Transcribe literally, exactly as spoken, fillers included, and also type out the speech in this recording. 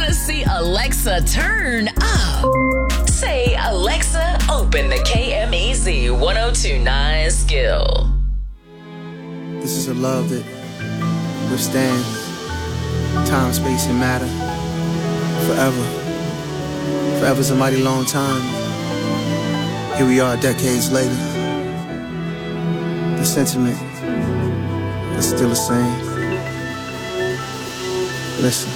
to see Alexa turn up? Say, Alexa, open the K M E Z ten twenty-nine skill. This is a love that withstands time, space, and matter forever. Forever's a mighty long time. Here we are decades later. The sentiment is still the same. Listen.